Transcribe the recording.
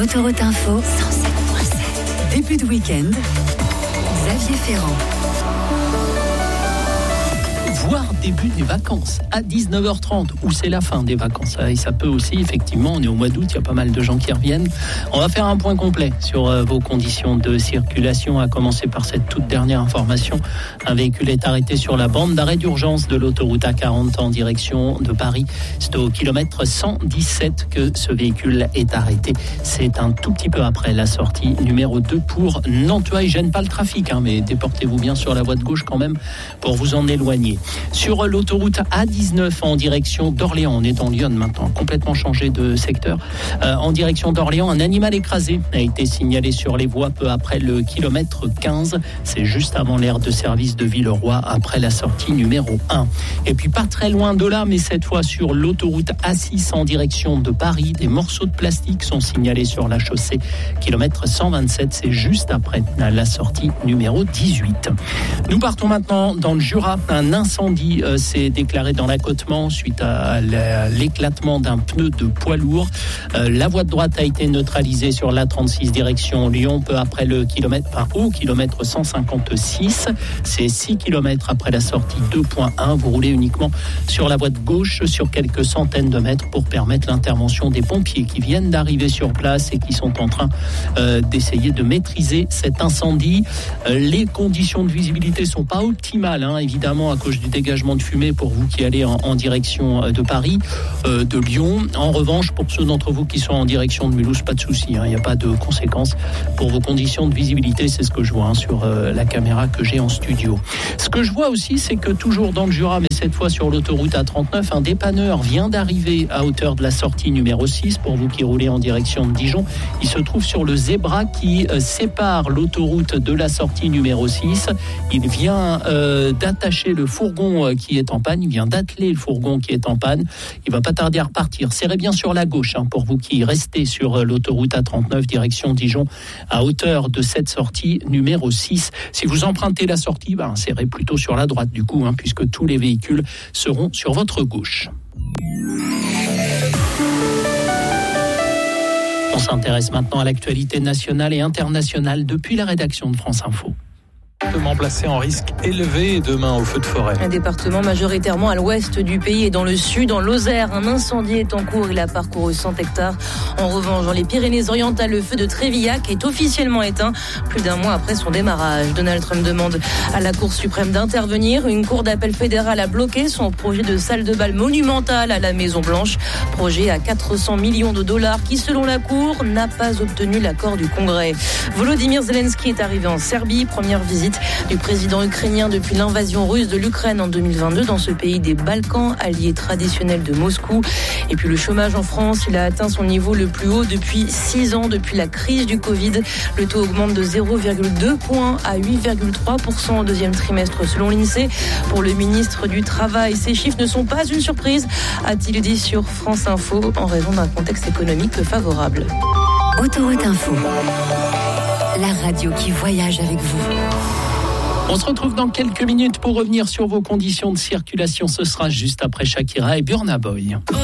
Autoroute Info 107.7. Début de week-end, Xavier Ferrand. Voire début des vacances à 19h30 ou c'est la fin des vacances. Et ça peut aussi, effectivement, on est au mois d'août, il y a pas mal de gens qui reviennent. On va faire un point complet sur vos conditions de circulation, à commencer par cette toute dernière information. Un véhicule est arrêté sur la bande d'arrêt d'urgence de l'autoroute A40 en direction de Paris. C'est au kilomètre 117 que ce véhicule est arrêté. C'est un tout petit peu après la sortie numéro 2 pour Nantua. Il gêne pas le trafic, mais déportez-vous bien sur la voie de gauche quand même pour vous en éloigner. Sur l'autoroute A19 en direction d'Orléans, on est en Lyon maintenant, complètement changé de secteur. En direction d'Orléans, un animal écrasé a été signalé sur les voies peu après le kilomètre 15. C'est juste avant l'aire de service de Villeroy, après la sortie numéro 1. Et puis pas très loin de là, mais cette fois sur l'autoroute A6 en direction de Paris, des morceaux de plastique sont signalés sur la chaussée. Kilomètre 127, c'est juste après la sortie numéro 18. Nous partons maintenant dans le Jura. Un incendie s'est déclaré dans l'accotement suite à l'éclatement d'un pneu de poids lourd. La voie de droite a été neutralisée sur l'A36 direction Lyon peu après le kilomètre 156. C'est 6 km après la sortie 2.1. Vous roulez uniquement sur la voie de gauche sur quelques centaines de mètres pour permettre l'intervention des pompiers qui viennent d'arriver sur place et qui sont en train d'essayer de maîtriser cet incendie. Les conditions de visibilité sont pas optimales, évidemment, à cause du dégagement de fumée pour vous qui allez en direction de Paris, de Lyon. En revanche, pour ceux d'entre vous qui sont en direction de Mulhouse, pas de souci, il n'y a pas de conséquences pour vos conditions de visibilité. C'est ce que je vois sur la caméra que j'ai en studio. Ce que je vois aussi, c'est que toujours dans le Jura, mais cette fois sur l'autoroute A39, un dépanneur vient d'arriver à hauteur de la sortie numéro 6 pour vous qui roulez en direction de Dijon. Il se trouve sur le zébra qui sépare l'autoroute de la sortie numéro 6. Il vient d'attacher le fourgon qui est en panne, il vient d'atteler le fourgon qui est en panne, il va pas tarder à repartir. Serrez bien sur la gauche pour vous qui restez sur l'autoroute A39 direction Dijon à hauteur de cette sortie numéro 6. Si vous empruntez la sortie, serrez plutôt sur la droite du coup, puisque tous les véhicules seront sur votre gauche. On s'intéresse maintenant à l'actualité nationale et internationale depuis la rédaction de France Info. Département placé en risque élevé demain au feu de forêt. Un département majoritairement à l'ouest du pays et dans le sud, en Lozère. Un incendie est en cours, il a parcouru 100 hectares. En revanche, dans les Pyrénées-Orientales, le feu de Trévillac est officiellement éteint plus d'un mois après son démarrage. Donald Trump demande à la Cour suprême d'intervenir. Une cour d'appel fédérale a bloqué son projet de salle de bal monumentale à la Maison-Blanche. Projet à 400 millions de dollars qui, selon la Cour, n'a pas obtenu l'accord du Congrès. Volodymyr Zelensky est arrivé en Serbie. Première visite du président ukrainien depuis l'invasion russe de l'Ukraine en 2022 dans ce pays des Balkans, allié traditionnel de Moscou. Et puis le chômage en France, il a atteint son niveau le plus haut depuis 6 ans, depuis la crise du Covid. Le taux augmente de 0,2 points à 8,3% au deuxième trimestre selon l'INSEE. Pour le ministre du Travail, ces chiffres ne sont pas une surprise, a-t-il dit sur France Info, en raison d'un contexte économique peu favorable. Autoroute Info, la radio qui voyage avec vous. On se retrouve dans quelques minutes pour revenir sur vos conditions de circulation. Ce sera juste après Shakira et Burna Boy.